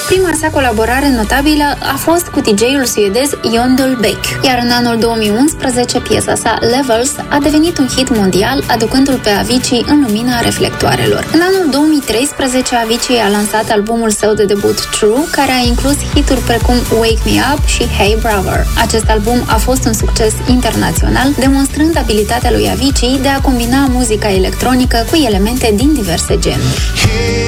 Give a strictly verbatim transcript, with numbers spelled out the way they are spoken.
Prima sa colaborare notabilă a fost cu D J-ul suedez Jon Dolbeck, iar în anul două mii unsprezece piesa sa Levels a devenit un hit mondial, aducându-l pe Avicii în lumina reflectoarelor. În anul două mii treisprezece, Avicii a lansat albumul său de debut True, care a inclus hituri precum Wake Me Up și Hey Brother. Acest album a fost un succes internațional, demonstrând abilitatea lui Avicii de a combina muzica electronică cu elemente din diverse genuri.